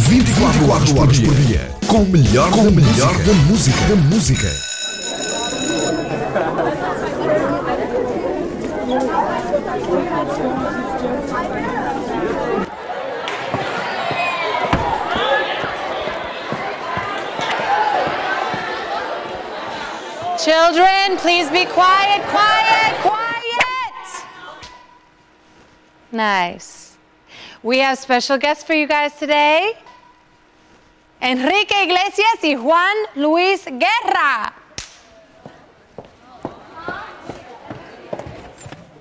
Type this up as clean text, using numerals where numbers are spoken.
24 horas por dia. Com o melhor da música. Children, please be quiet. Nice. We have special guests for you guys today. Enrique Iglesias y Juan Luis Guerra.